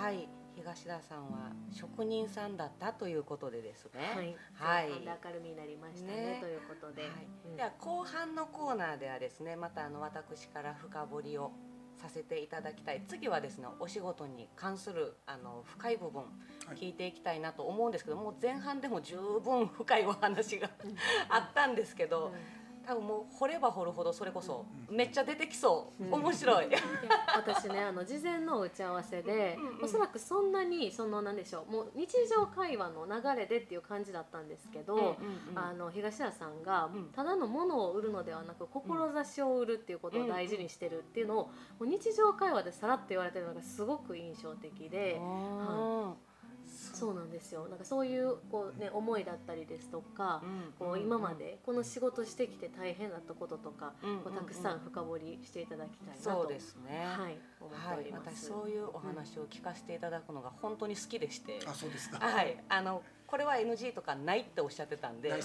はい、東田さんは職人さんだったということでですね。 はい、前半で明るみになりましたねということで、 では後半のコーナーではですね、また私から深掘りをさせていただきたい。次はですね、お仕事に関する深い部分聞いていきたいなと思うんですけども、前半でも十分深いお話があったんですけど、多分もう掘れば掘るほどそれこそめっちゃ出てきそう、面白い。 私ね、事前の打ち合わせで、おそらくそんなに何でしょう、もう日常会話の流れでっていう感じだったんですけど、東田さんがただのものを売るのではなく志を売るっていうことを大事にしてるっていうのを、もう日常会話でさらっと言われてるのがすごく印象的で、そうなんですよ。なんかそういう思いだったりですとか、今までこの仕事してきて大変だったこととか、たくさん深掘りしていただきたいなと、 そうですね、 思っております。 私そういうお話を聞かせていただくのが本当に好きでして、 あ、そうですか。 はい、これは NG とかないっておっしゃってたんで、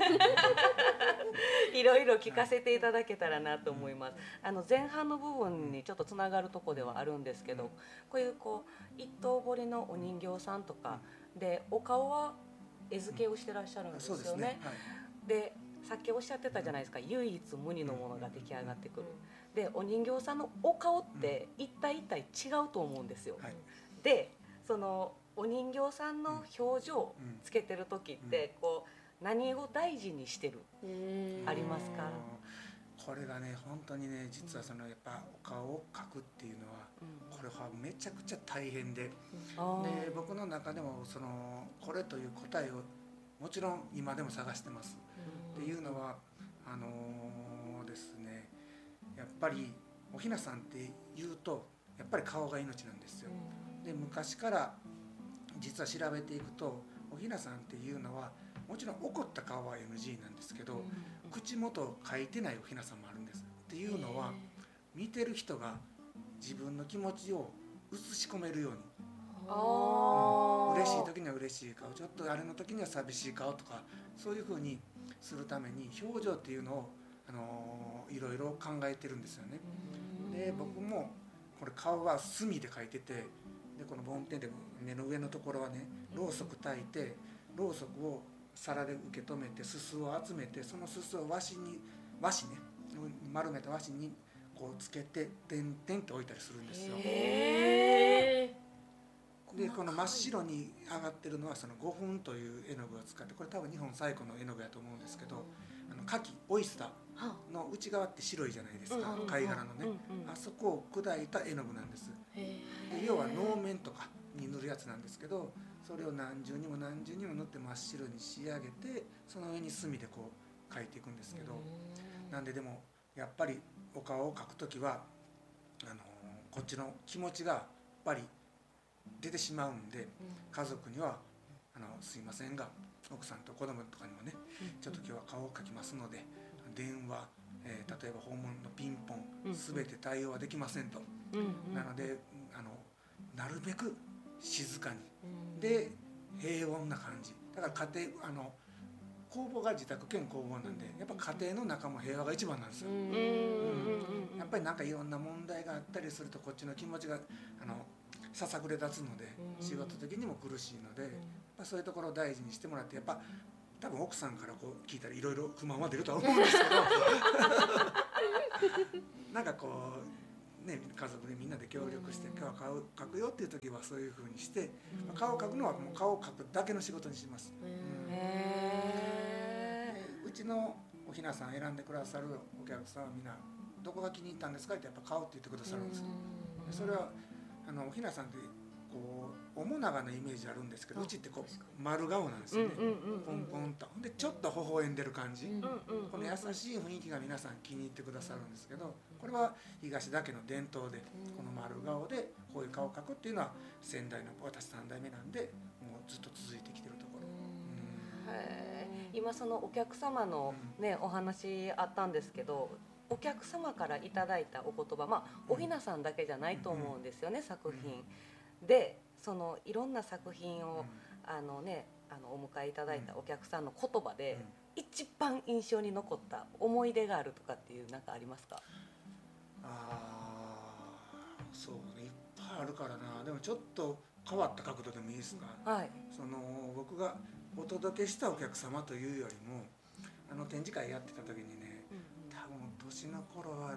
いろいろ聞かせていただけたらなと思います。前半の部分にちょっとつながるとこではあるんですけど、こういう一刀彫りのお人形さんとかでお顔は絵付けをしてらっしゃるんですよね。でさっきおっしゃってたじゃないですか、唯一無二のものが出来上がってくる。でお人形さんのお顔って一体違うと思うんですよ。でそのお人形さんの表情をつけてる時って何を大事にしてるありますか？ これがね、本当にね、実はやっぱお顔を描くっていうのは、これはめちゃくちゃ大変で、僕の中でもこれという答えをもちろん今でも探してます。っていうのはですね、やっぱりおひなさんって言うとやっぱり顔が命なんですよ。で昔から実は調べていくと、おひなさんっていうのはもちろん怒った顔は NG なんですけど、口元を描いてないおひなさんもあるんです。っていうのは、見てる人が自分の気持ちを映し込めるように、嬉しい時には嬉しい顔、ちょっとあれの時には寂しい顔とか、そういう風にするために表情っていうのをいろいろ考えてるんですよね。で僕もこれ顔は墨で描いてて、でこの梵天で目の上のところはね、ろうそく焚いて、ろうそくを皿で受け止めて、すすを集めて、そのすすを和紙ね、丸めた和紙につけて点々と置いたりするんですよ。でこの真っ白に上がってるのはその5分という絵の具を使って、これ多分日本最古の絵の具やと思うんですけど、牡蠣オイスターの内側って白いじゃないですか、貝殻のね、あそこを砕いた絵の具なんです。で要は能面とかに塗るやつなんですけど、それを何重にも何重にも塗って真っ白に仕上げて、その上に墨で描いていくんですけど、なんででもやっぱりお顔を描くときはこっちの気持ちがやっぱり出てしまうんで、家族にはすいませんが、奥さんと子供とかにもね、ちょっと今日は顔を描きますので、電話、例えば訪問のピンポン全て対応はできませんと、なのでなるべく静かにで平穏な感じだから、家庭工房が自宅兼工房なんで、やっぱ家庭の中も平和が一番なんですよ。やっぱりなんかいろんな問題があったりすると、こっちの気持ちがささくれ立つので、仕事的にも苦しいので、そういうところを大事にしてもらって、やっぱ多分奥さんから聞いたらいろいろ不満は出るとは思うんですけどなんかね、家族でみんなで協力して、今日は顔を描くよっていう時はそういう風にして、顔を描くのはもう顔を描くだけの仕事にします。うちのおひなさん選んでくださるお客さんはみんなどこが気に入ったんですかって、やっぱ顔って言ってくださるんですよ。それはおひなさんって面長なイメージあるんですけど、うちって丸顔なんですよね。ポンポンとでちょっと微笑んでる感じ、この優しい雰囲気が皆さん気に入ってくださるんですけど、これは東田家の伝統で、この丸顔でこういう顔を描くっていうのは先代の私3代目なんで、もうずっと続いてきてるところ。 今そのお客様のね、お話あったんですけど、お客様からいただいたお言葉、おひなさんだけじゃないと思うんですよね、作品で。いろんな作品をお迎えいただいたお客さんの言葉で、一番印象に残った思い出があるとかっていうなんかありますか？ そうね、いっぱいあるからな。でもちょっと変わった角度でもいいですか、 はい、 僕がお届けしたお客様というよりも展示会やってた時にね、多分年の頃は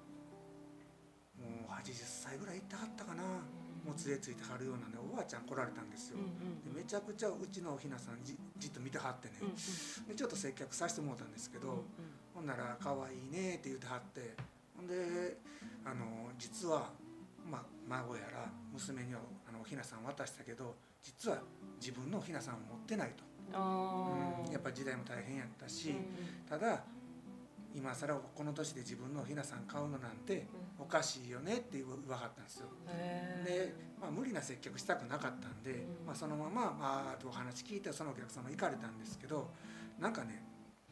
もう80歳ぐらいいったかったかな、もつれついてはるようなねおばあちゃん来られたんですよ、でめちゃくちゃうちのおひなさん じっと見てはってね、でちょっと接客させてもらったんですけど、ほんなら可愛いねって言ってはって、ほんで実は、孫やら娘にはおひなさん渡したけど実は自分のおひなさんを持ってないと、やっぱり時代も大変やったし、ただ今更この年で自分のおひなさん買うのなんておかしいよねって言わはったんですよ。で、無理な接客したくなかったんで、そのままお話聞いてそのお客様行かれたんですけど、なんかね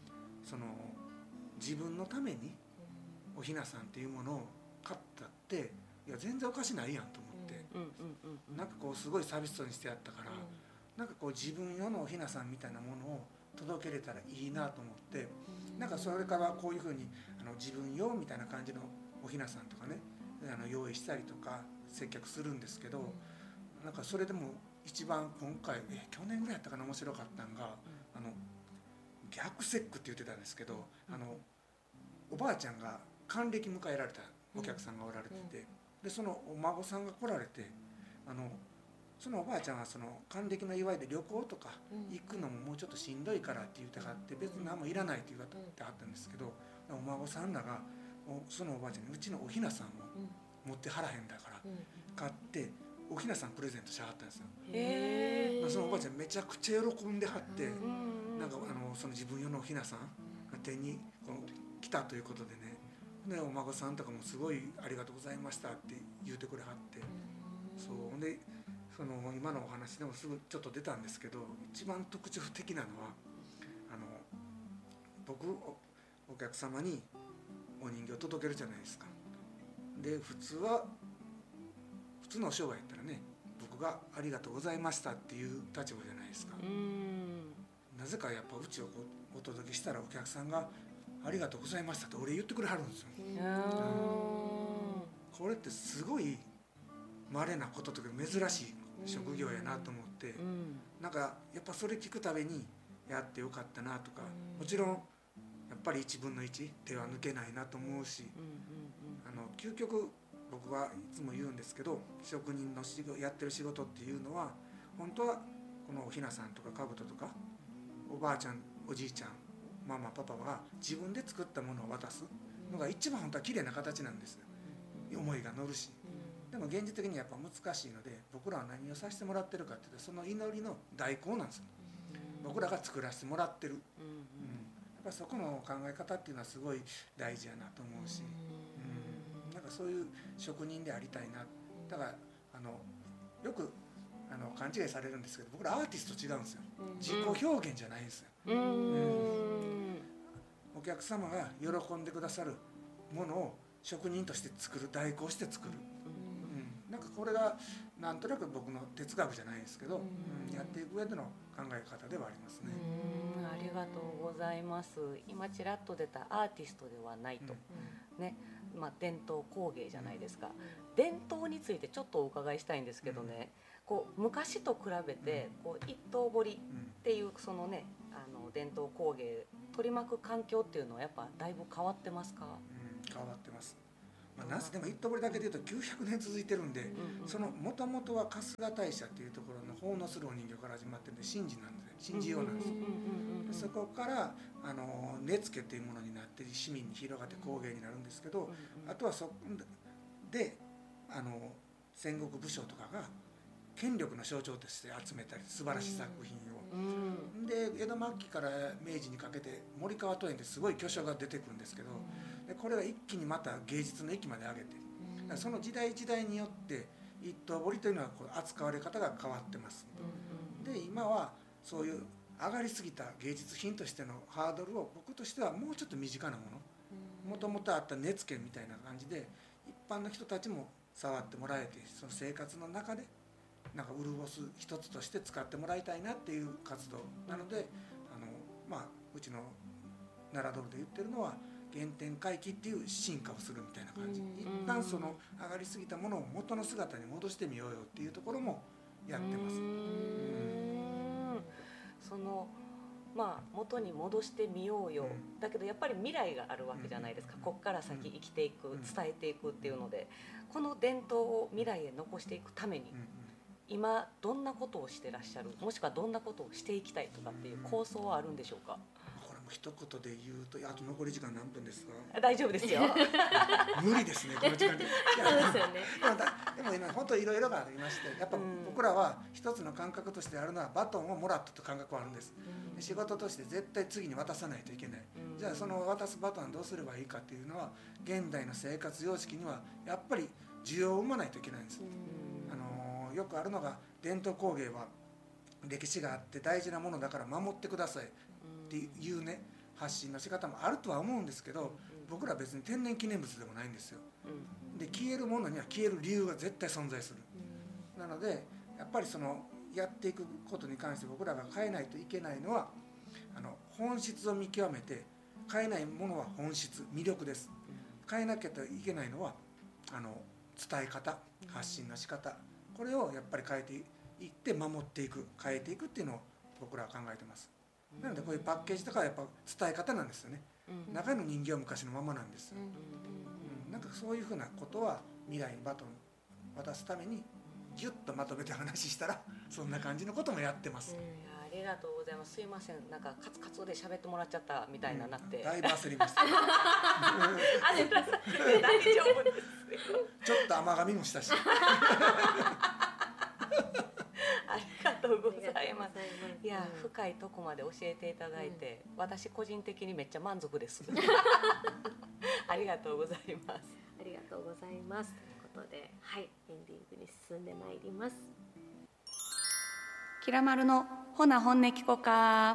自分のためにおひなさんっていうものを買ったっていや全然おかしないやんと思って、なんかこうすごい寂しそうにしてやったから、なんかこう自分用のおひなさんみたいなものを届けれたらいいなと思って、なんかそれからこういうふうに自分用みたいな感じのおひなさんとかね用意したりとか接客するんですけど、なんかそれでも一番今回去年ぐらいやったかな面白かったのが逆節句って言ってたんですけど、おばあちゃんが還暦迎えられたお客さんがおられてて、でそのお孫さんが来られてそのおばあちゃんはその還暦の祝いで旅行とか行くのももうちょっとしんどいからって言ってはって別に何もいらないって言われてはったんですけど、お孫さんらがそのおばあちゃんにうちのおひなさんを持ってはらへんだから買っておひなさんプレゼントしはったんですよ。そのおばあちゃんめちゃくちゃ喜んではって、なんかその自分用のおひなさんが手に来たということでね、でお孫さんとかもすごいありがとうございましたって言うてくれはって、そうで今のお話でもすぐちょっと出たんですけど、一番特徴的なのは僕お客様にお人形届けるじゃないですか。で普通のお商売やったらね、僕がありがとうございましたっていう立場じゃないですか。なぜかやっぱうちをお届けしたらお客さんがありがとうございましたって俺言ってくれはるんですよ。これってすごい稀なことというか珍しい職業やなと思って、なんかやっぱそれ聞くたびにやってよかったなとか、もちろんやっぱり1分の1手は抜けないなと思うし、究極僕はいつも言うんですけど、職人のやってる仕事っていうのは本当はこのおひなさんとかかぶととかおばあちゃんおじいちゃんママパパが自分で作ったものを渡すのが一番本当は綺麗な形なんです。思いが乗るし。でも現実的にやっぱ難しいので、僕らは何をさせてもらってるかっていうとその祈りの代行なんですよ。僕らが作らせてもらってる、やっぱそこの考え方っていうのはすごい大事やなと思うし、なんかそういう職人でありたいな。だからよく勘違いされるんですけど、僕らアーティスト違うんですよ。自己表現じゃないんですよ。お客様が喜んでくださるものを職人として作る、代行して作る、なんかこれがなんとなく僕の哲学じゃないですけど、やっていく上での考え方ではありますね。 ありがとうございます。今ちらっと出たアーティストではないと、ね、伝統工芸じゃないですか。伝統についてちょっとお伺いしたいんですけどね、昔と比べて一刀彫りっていうそのね伝統工芸取り巻く環境っていうのはやっぱだいぶ変わってますか？ 変わってます。なぜでも一刀彫りだけでいうと900年続いてるんで、そのもともとは春日大社っていうところの奉納するお人形から始まってるんで神事なんで神事用なんです。そこから根付っていうものになって市民に広がって工芸になるんですけど、あとはそこで戦国武将とかが権力の象徴として集めたり素晴らしい作品を、で江戸末期から明治にかけて森川東園ってすごい巨匠が出てくるんですけど、でこれが一気にまた芸術の域まで上げて、その時代時代によって一刀彫りというのは扱われ方が変わってます。で今はそういう上がりすぎた芸術品としてのハードルを僕としてはもうちょっと身近なもの、もともとあった根付みたいな感じで一般の人たちも触ってもらえて、その生活の中でなんか潤す一つとして使ってもらいたいなっていう活動なので、うちの奈良ドルで言ってるのは原点回帰っていう進化をするみたいな感じ、一旦その上がりすぎたものを元の姿に戻してみようよっていうところもやってます。 その元に戻してみようよ、だけどやっぱり未来があるわけじゃないですか、こっから先生きていく、伝えていくっていうので、この伝統を未来へ残していくために、今どんなことをしてらっしゃる、もしくはどんなことをしていきたいとかっていう構想はあるんでしょうか？ これも一言で言うと、あと残り時間何分ですか？ 大丈夫ですよ無理ですね、この時間で。 そうですよね。 でも今本当いろいろがありまして、やっぱ僕らは一つの感覚としてあるのはバトンをもらったという感覚はあるんです。で仕事として絶対次に渡さないといけない。じゃあその渡すバトンはどうすればいいかっていうのは、現代の生活様式にはやっぱり需要を生まないといけないんです。よくあるのが、伝統工芸は歴史があって大事なものだから守ってくださいっていうね、発信の仕方もあるとは思うんですけど、僕ら別に天然記念物でもないんですよ。で消えるものには消える理由が絶対存在する。なのでやっぱりそのやっていくことに関して僕らが変えないといけないのは、本質を見極めて、変えないものは本質、魅力です。変えなきゃいけないのは伝え方、発信の仕方、これをやっぱり変えていって守っていく、変えていくっていうのを僕らは考えてます。なのでこういうパッケージとかはやっぱ伝え方なんですよね。中の人形は昔のままなんですよ。なんかそういうふうなことは未来にバトン渡すためにギュッとまとめて話したら、そんな感じのこともやってます。 ありがとうございます。すいません、なんかカツカツで喋ってもらっちゃったみたいななって、 だいぶ焦りました。 大丈夫ですちょっと甘噛みもしたし。 ありがとうございます。いや、深いとこまで教えていただいて、私個人的にめっちゃ満足ですありがとうございます。 ありがとうございます。ということで、はい、エンディングに進んでまいります。 キラマルのほな本音聞こか。